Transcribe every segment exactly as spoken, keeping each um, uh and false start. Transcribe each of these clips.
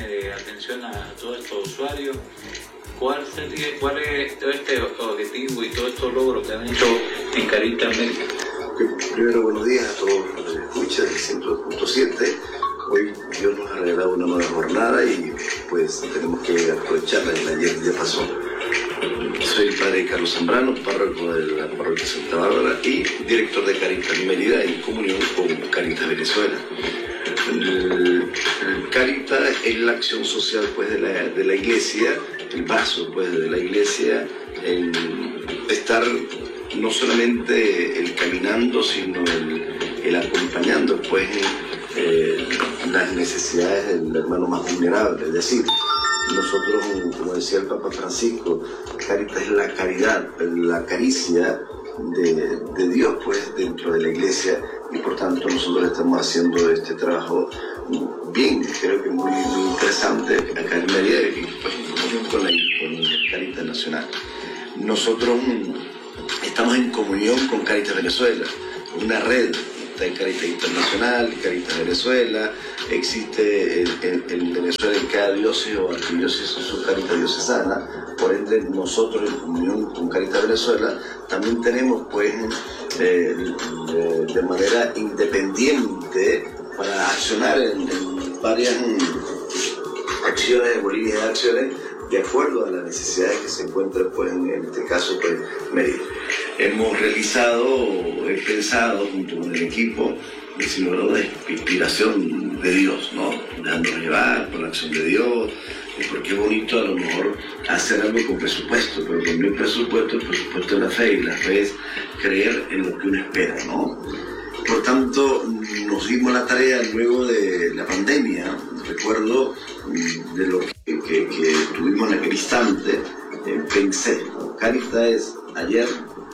eh, atención a todos estos usuarios. ¿Cuál, sería, ¿Cuál es todo este objetivo y todos estos logros que han hecho en Caritas América? Primero, buenos días a todos los que escuchan del ciento dos punto siete. Hoy Dios nos ha regalado una nueva jornada y pues tenemos que aprovecharla. El ayer ya pasó. Soy el padre Carlos Zambrano, párroco de la parroquia Santa Bárbara y director de Caritas Mérida en comunión con Caritas Venezuela. El, el Caritas es la acción social pues, de, la, de la iglesia, el vaso pues, de la iglesia, el estar no solamente el caminando, sino el, el acompañando pues, eh, las necesidades del hermano más vulnerable. Es decir, nosotros, como decía el Papa Francisco, Caritas es la caridad, la caricia de, de Dios pues, dentro de la iglesia, y por tanto nosotros estamos haciendo este trabajo bien, creo que muy, muy interesante acá en Mérida y pues, con, la, con Caritas Nacional. Nosotros estamos en comunión con Caritas Venezuela, una red de Caritas Internacional, Caritas Venezuela, existe en, en, en Venezuela en cada diócesis o arquidiócesis su Caritas diocesana, por ende nosotros en comunión con Caritas Venezuela también tenemos pues eh, de, de manera independiente para accionar en, en varias acciones, en líneas de acciones de acuerdo a las necesidades que se encuentran pues, en este caso pues, Mérida. Hemos realizado, he pensado junto con el equipo, el símbolo de inspiración de Dios, ¿no? Dejándonos llevar por la acción de Dios, porque es bonito a lo mejor hacer algo con presupuesto, pero con mi presupuesto, el presupuesto de la fe, y la fe es creer en lo que uno espera, ¿no? Por tanto, nos dimos la tarea luego de la pandemia, recuerdo de lo que, que, que tuvimos en aquel instante, eh, pensé, ¿no? Caritas es ayer,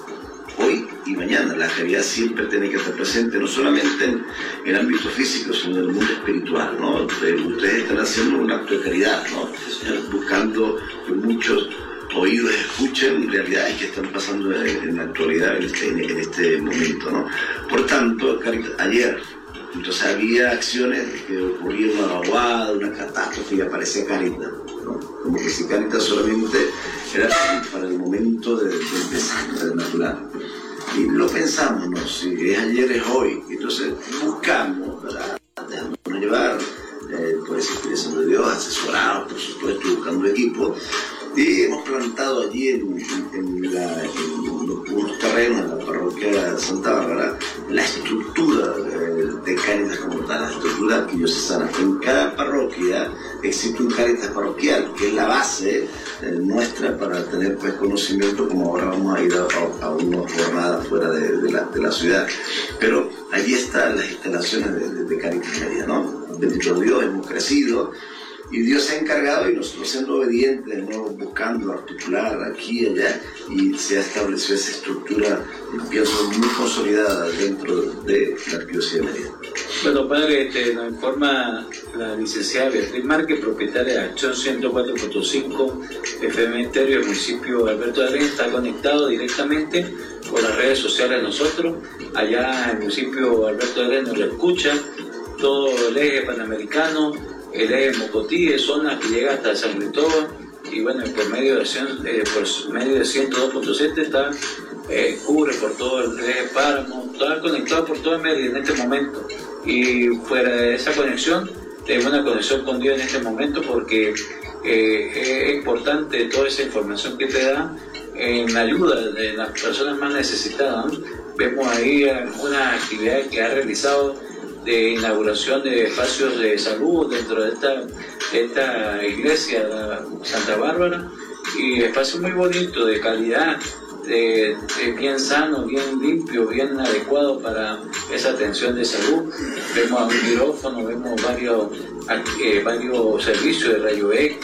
hoy y mañana. La caridad siempre tiene que estar presente, no solamente en el ámbito físico, sino en el mundo espiritual, ¿no? Ustedes están haciendo un acto de caridad, ¿no? Buscando que muchos oídos escuchen realidades que están pasando en la actualidad, en este, en este momento, ¿no? Por tanto, Ayer, entonces había acciones que ocurrían una vaguada, una catástrofe y aparecía Caritas, ¿no? Como que si Caritas solamente era para el momento del de, de desastre natural. Y lo pensamos, ¿no? Si es ayer, es hoy. Entonces buscamos, ¿verdad? Dejándonos llevar eh, por esa experiencia de Dios, asesorados, por supuesto, buscando equipo. Y hemos plantado allí en, en, la, en unos terrenos de la parroquia Santa Bárbara la estructura de, de Caritas como tal, la estructura diocesana. En cada parroquia existe un Caritas parroquial, que es la base eh, nuestra para tener pues, conocimiento, como ahora vamos a ir a, a, a una jornada fuera de, de, la, de la ciudad. Pero allí están las instalaciones de, de, de Caritas Mérida, ¿no? Bendito Dios, hemos crecido. Y Dios se ha encargado y nosotros siendo obedientes, ¿no? Buscando articular aquí y allá, y se ha establecido esa estructura, pienso, muy consolidada dentro de la arquidiócesis de Mérida. Bueno, padre, este, nos informa la licenciada Beatriz Márquez, propietaria de Acción ciento cuatro punto cinco F M Estéreo, el municipio Alberto de Adén, está conectado directamente por las redes sociales de nosotros. Allá en el municipio Alberto de Adén nos lo escucha todo el eje panamericano, el eje Mocotí, es zona que llega hasta San Cristóbal, y bueno, por medio de, eh, por medio de ciento dos punto siete está, eh, cubre por todo el eje Páramo, está conectado por todo Mérida en este momento. Y fuera de esa conexión, tenemos una conexión con Dios en este momento, porque eh, es importante toda esa información que te da en la ayuda de las personas más necesitadas, ¿no? Vemos ahí algunas actividades que ha realizado de inauguración de espacios de salud dentro de esta, de esta iglesia Santa Bárbara, y espacios muy bonitos, de calidad, de, de bien sano, bien limpio, bien adecuado para esa atención de salud. Vemos a un quirófano, vemos varios, eh, varios servicios de rayo X,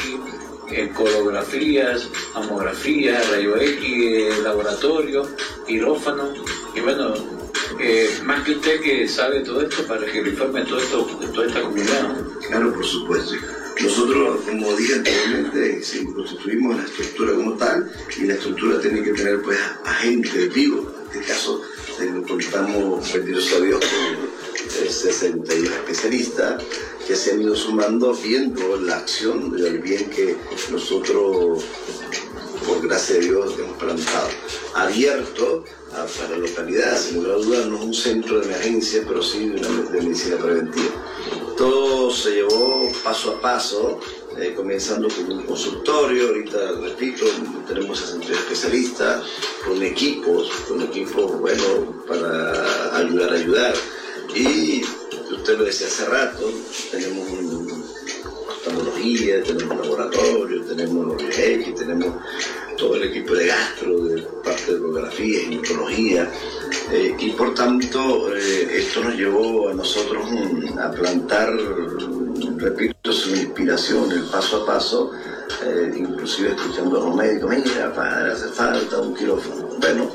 ecografías, mamografías, rayo X, eh, laboratorio, quirófano, y bueno, Eh, más que usted que sabe todo esto, para que le informe todo esto, toda esta comunidad, ¿no? Claro, por supuesto. Nosotros, como dije anteriormente, sí, constituimos la estructura como tal, y la estructura tiene que tener pues agentes vivos. En este caso, contamos, bendito sea Dios, con sesenta y uno especialistas que se han ido sumando viendo la acción del bien que nosotros, por gracia de Dios, hemos plantado. Abierto a, para la localidad, sin lugar a dudas, no es un centro de emergencia, pero sí de, una, de medicina preventiva. Todo se llevó paso a paso, eh, comenzando con un consultorio. Ahorita, repito, tenemos sesenta y uno especialistas, con equipos, con equipos, bueno, para ayudar a ayudar. Y usted lo decía hace rato, tenemos un, oftalmología, tenemos laboratorio, tenemos los X, tenemos todo el equipo de gastro, de parte de radiografía, ginecología, eh, y por tanto eh, esto nos llevó a nosotros um, a plantar, repito, su inspiración, el paso a paso, eh, inclusive escuchando a los médicos, mira, padre, hace falta un quirófano. Bueno,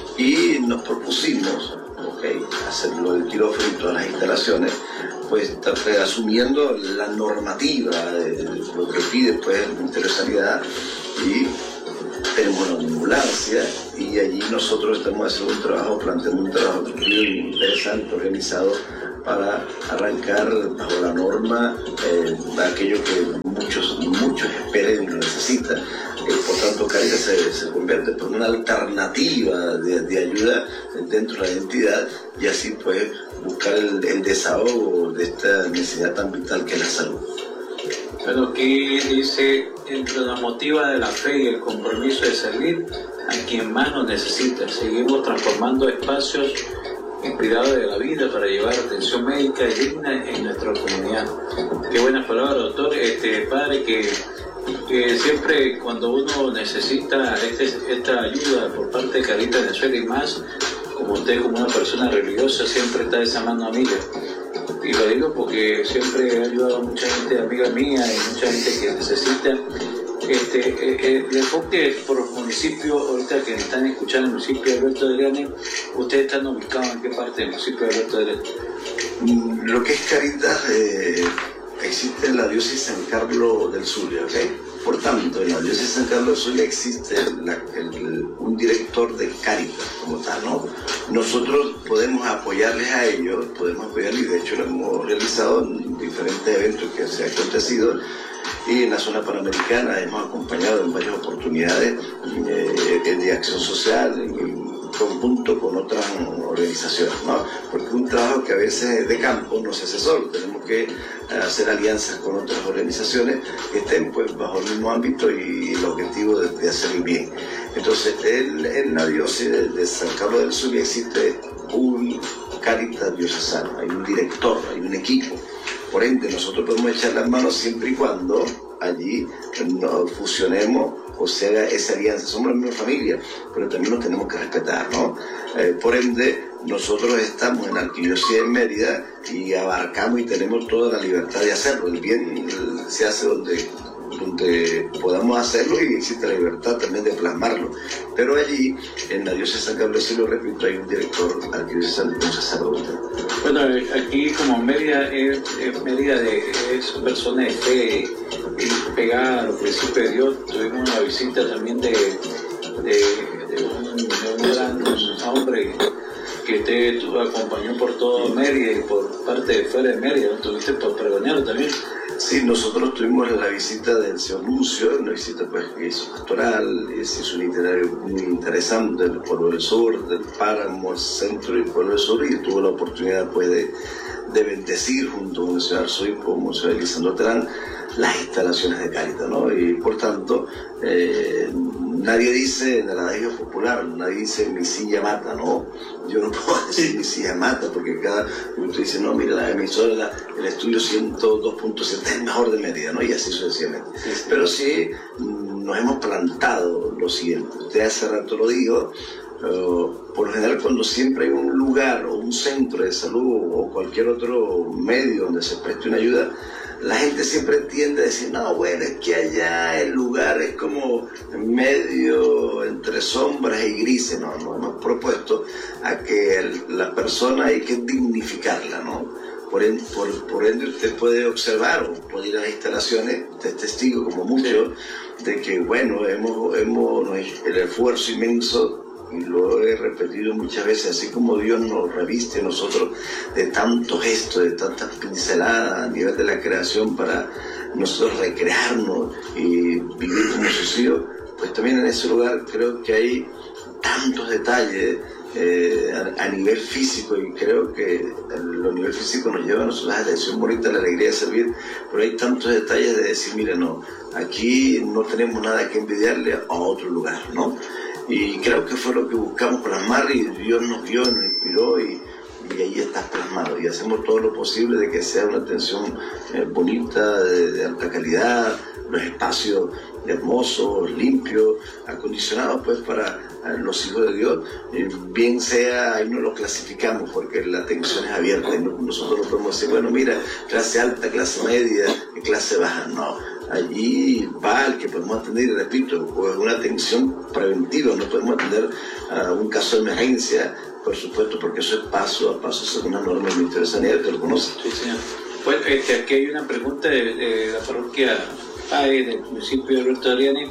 y nos propusimos, okay, hacerlo del quirófano en todas las instalaciones, pues asumiendo la normativa de lo que pide pues, el Ministerio de Sanidad, y tenemos una ambulancia, y allí nosotros estamos haciendo un trabajo, planteando un trabajo muy interesante, organizado, para arrancar bajo la norma eh, aquello que muchos, muchos esperan y lo necesitan. Eh, por tanto, Cáritas se, se convierte en una alternativa de, de ayuda dentro de la entidad, y así pues buscar el, el desahogo de esta necesidad tan vital que es la salud. Pero aquí dice, entre la motiva de la fe y el compromiso de servir a quien más nos necesita, seguimos transformando espacios en cuidado de la vida para llevar atención médica digna en nuestra comunidad. Qué buenas palabras, doctor. Este padre, que, que siempre cuando uno necesita este, esta ayuda por parte de Cáritas Venezuela y más, como usted como una persona religiosa, siempre está esa mano amiga. Y lo digo porque siempre he ayudado a mucha gente, amiga mía, y mucha gente que necesita. Este, eh, el enfoque por los municipios, ahorita que están escuchando el municipio de Alberto Adriani, ¿ustedes están ubicados en qué parte del municipio de Alberto Adriani? Lo que es Cáritas eh, existe en la diócesis San Carlos del Zulia, ¿ok? Por tanto, en la diócesis San Carlos del Zulia existe la, el, el, un director de Cáritas como tal, ¿no? Nosotros podemos apoyarles a ellos, podemos apoyarles, y de hecho lo hemos realizado en diferentes eventos que se han acontecido. Y en la zona panamericana hemos acompañado en varias oportunidades eh, de acción social en conjunto con otras organizaciones, ¿no? Porque es un trabajo que a veces de campo no se hace solo, tenemos que hacer alianzas con otras organizaciones que estén pues, bajo el mismo ámbito y el objetivo de, de hacer el bien. Entonces, en, en la diócesis de, de San Carlos del Zulia existe un Cáritas diocesano, hay un director, hay un equipo. Por ende, nosotros podemos echar las manos siempre y cuando allí nos fusionemos o se haga esa alianza. Somos la misma familia, pero también nos tenemos que respetar, ¿no? Eh, por ende, nosotros estamos en la Arquidiócesis de Mérida y abarcamos y tenemos toda la libertad de hacerlo. El bien se hace donde, donde podamos hacerlo, y existe la libertad también de plasmarlo. Pero allí, en la diócesis de San Carlos, sí lo repito, hay un director arquidiocesano, un sacerdote. Bueno, aquí como Mérida es, es Mérida de es persona de fe y pegada a los principios de Dios. Tuvimos una visita también de, de, de, un, de un gran hombre que te acompañó por todo Mérida y por parte de fuera de Mérida, ¿no? Tuviste por pregonearlo también. Sí, nosotros tuvimos la visita del señor Lucio, una visita pues que hizo pastoral, es un itinerario muy interesante del pueblo del sur, del páramo, el centro y el pueblo del sur, y tuvo la oportunidad pues de, de bendecir junto con el señor arzobispo, Monseñor Elisandro Terán, las instalaciones de Cáritas, ¿no? Y por tanto, eh, nadie dice en el adagio popular, nadie dice mi silla mata, ¿no? Yo no puedo decir mi silla mata, porque cada uno dice, no, mira, la emisora, la, el estudio ciento dos punto siete es el mejor de Mérida, ¿no? Y así sucesivamente. Sí, sí. Pero sí nos hemos plantado lo siguiente. Usted hace rato lo dijo, uh, por lo general cuando siempre hay un lugar o un centro de salud o cualquier otro medio donde se preste una ayuda, la gente siempre tiende a decir, no, bueno, es que allá el lugar es como medio entre sombras y grises. No, no, hemos propuesto a que el, la persona hay que dignificarla, ¿no? Por, en, por, por ende usted puede observar o puede ir a las instalaciones, usted es testigo como mucho, de que, bueno, hemos, hemos el esfuerzo inmenso y lo he repetido muchas veces, así como Dios nos reviste a nosotros de tantos gestos, de tantas pinceladas a nivel de la creación para nosotros recrearnos y vivir como sus hijos, pues también en ese lugar creo que hay tantos detalles eh, a, a nivel físico, y creo que el nivel físico nos lleva a nosotros a la atención bonita, la alegría de servir, pero hay tantos detalles de decir, mira, no, aquí no tenemos nada que envidiarle a otro lugar, ¿no? Y creo que fue lo que buscamos plasmar, y Dios nos vio, nos inspiró, y, y ahí está plasmado, y hacemos todo lo posible de que sea una atención eh, bonita, de, de alta calidad, los espacios hermosos, limpios, acondicionados pues para los hijos de Dios, eh, bien sea, ahí no lo clasificamos porque la atención es abierta, y no, nosotros no podemos decir, bueno, mira, clase alta, clase media, clase baja, no, allí va el que podemos atender, y repito, pues una atención preventiva, no podemos atender a un caso de emergencia, por supuesto, porque eso es paso a paso, según una norma del Ministerio de Sanidad, que lo conoce. Sí, señor. Pues este, aquí hay una pregunta de, de la parroquia Padre del municipio de Alberto Adriani.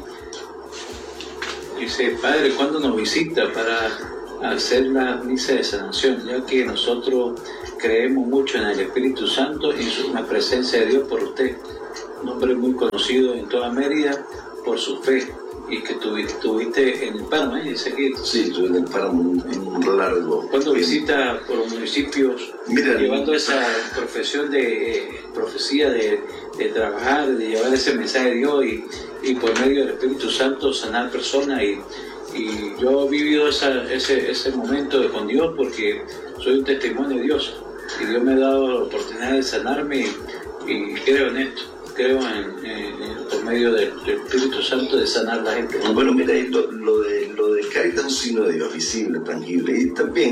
Dice, Padre, ¿cuándo nos visita para hacer la misa de sanación? Ya que nosotros creemos mucho en el Espíritu Santo y en la presencia de Dios por usted, un hombre muy conocido en toda Mérida por su fe, y que tuviste en el Páramo, ¿eh? Dice aquí. Sí, estuve en el Páramo en un largo. ¿Cuándo visita por los municipios, Mira, llevando esa profesión de eh, profecía de, de trabajar, de llevar ese mensaje de Dios y, y por medio del Espíritu Santo sanar personas? Y, y yo he vivido esa, ese, ese momento de, con Dios, porque soy un testimonio de Dios, y Dios me ha dado la oportunidad de sanarme, y, y creo en esto. Creo en, en, en, por medio del, del Espíritu Santo de sanar la gente. Bueno, mira, lo, lo de lo de Caritas es un signo de Dios visible, tangible, y también